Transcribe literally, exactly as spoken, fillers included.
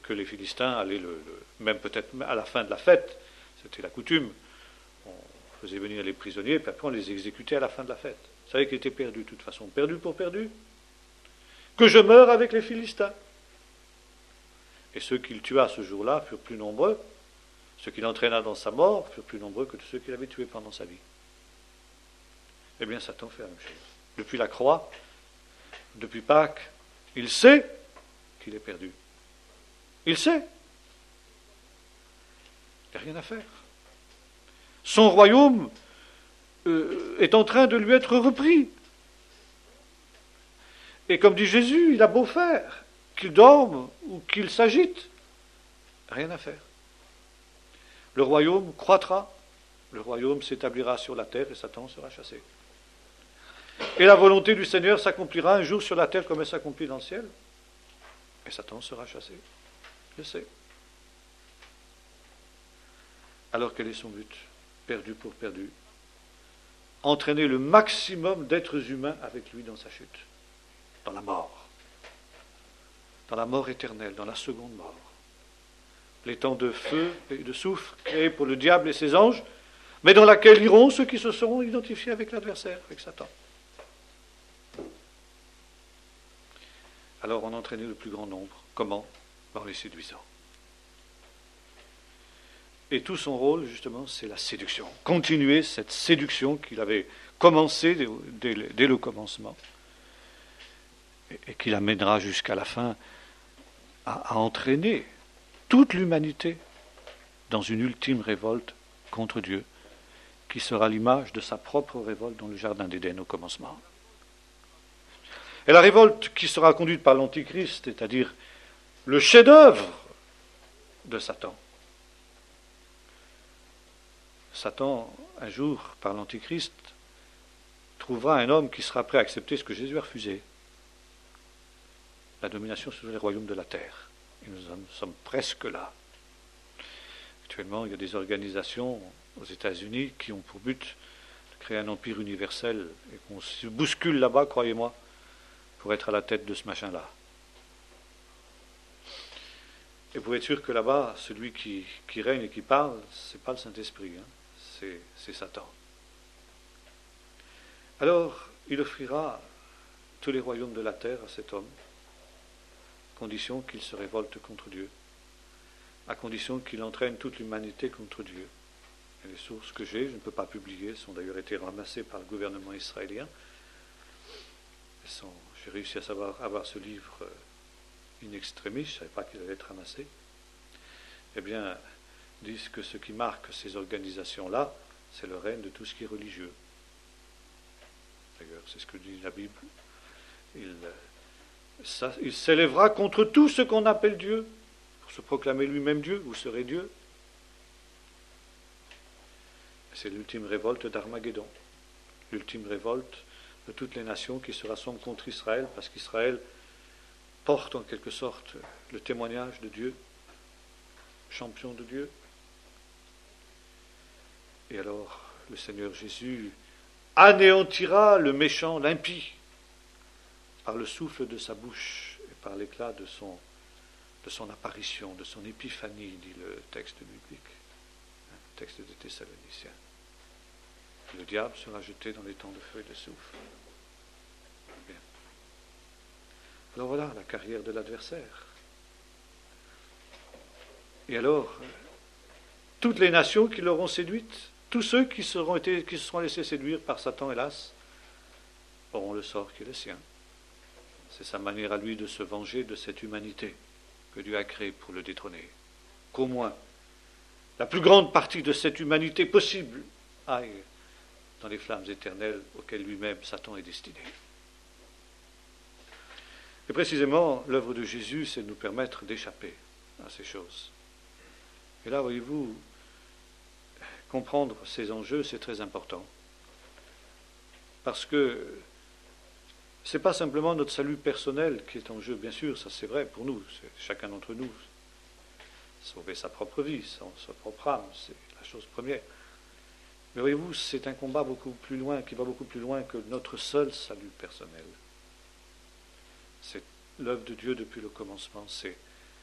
que les Philistins allaient, le, le, même peut-être à la fin de la fête, c'était la coutume, on faisait venir les prisonniers, puis après on les exécutait à la fin de la fête. Vous savez qu'il était perdu de toute façon, perdu pour perdu. Que je meure avec les Philistins. Et ceux qu'il tua ce jour-là furent plus nombreux, ceux qu'il entraîna dans sa mort furent plus nombreux que ceux qu'il avait tués pendant sa vie. Eh bien, Satan fait la même chose. Depuis la croix, depuis Pâques, il sait qu'il est perdu. Il sait. Il n'y a rien à faire. Son royaume euh, est en train de lui être repris. Et comme dit Jésus, il a beau faire, qu'il dorme ou qu'il s'agite, rien à faire. Le royaume croîtra, le royaume s'établira sur la terre et Satan sera chassé. Et la volonté du Seigneur s'accomplira un jour sur la terre comme elle s'accomplit dans le ciel. Et Satan sera chassé. Je sais. Alors quel est son but? Perdu pour perdu. Entraîner le maximum d'êtres humains avec lui dans sa chute. Dans la mort. Dans la mort éternelle, dans la seconde mort. Les temps de feu et de soufre créés pour le diable et ses anges, mais dans laquelle iront ceux qui se seront identifiés avec l'adversaire, avec Satan. Alors on entraînait le plus grand nombre. Comment? En les séduisant. Et tout son rôle, justement, c'est la séduction. Continuer cette séduction qu'il avait commencée dès, dès, dès le commencement et, et qu'il amènera jusqu'à la fin à, à entraîner toute l'humanité dans une ultime révolte contre Dieu, qui sera l'image de sa propre révolte dans le jardin d'Éden au commencement. Et la révolte qui sera conduite par l'Antichrist, c'est-à-dire le chef-d'œuvre de Satan. Satan, un jour, par l'Antichrist, trouvera un homme qui sera prêt à accepter ce que Jésus a refusé, la domination sur les royaumes de la terre. Et nous en sommes presque là. Actuellement, il y a des organisations aux États-Unis qui ont pour but de créer un empire universel et qu'on se bouscule là-bas, croyez-moi, pour être à la tête de ce machin-là. Et vous pouvez être sûr que là-bas, celui qui, qui règne et qui parle, ce n'est pas le Saint-Esprit, hein, c'est, c'est Satan. Alors, il offrira tous les royaumes de la terre à cet homme, à condition qu'il se révolte contre Dieu, à condition qu'il entraîne toute l'humanité contre Dieu. Et les sources que j'ai, je ne peux pas publier, sont d'ailleurs été ramassées par le gouvernement israélien. Elles sont, j'ai réussi à savoir avoir ce livre in extremis, je ne savais pas qu'il allait être ramassé. Eh bien, disent que ce qui marque ces organisations-là, c'est le règne de tout ce qui est religieux. D'ailleurs, c'est ce que dit la Bible. Il, ça, il s'élèvera contre tout ce qu'on appelle Dieu, pour se proclamer lui-même Dieu, vous serez Dieu. C'est l'ultime révolte d'Armageddon, l'ultime révolte de toutes les nations qui se rassemblent contre Israël, parce qu'Israël porte en quelque sorte le témoignage de Dieu, champion de Dieu. Et alors, le Seigneur Jésus anéantira le méchant, l'impie, par le souffle de sa bouche et par l'éclat de son, de son apparition, de son épiphanie, dit le texte biblique, le texte des Thessaloniciens. Le diable sera jeté dans les temps de feu et de soufre. Bien. Alors voilà la carrière de l'adversaire. Et alors, toutes les nations qui l'auront séduite, tous ceux qui, seront été, qui se seront laissés séduire par Satan, hélas, auront le sort qui est le sien. C'est sa manière à lui de se venger de cette humanité que Dieu a créée pour le détrôner. Qu'au moins, la plus grande partie de cette humanité possible aille dans les flammes éternelles auxquelles lui-même Satan est destiné. Et précisément, l'œuvre de Jésus, c'est de nous permettre d'échapper à ces choses. Et là, voyez-vous, comprendre ces enjeux, c'est très important. Parce que ce n'est pas simplement notre salut personnel qui est en jeu, bien sûr, ça c'est vrai pour nous, c'est chacun d'entre nous. Sauver sa propre vie, sa, sa propre âme, c'est la chose première. Mais voyez-vous, c'est un combat beaucoup plus loin, qui va beaucoup plus loin que notre seul salut personnel. C'est l'œuvre de Dieu depuis le commencement, c'est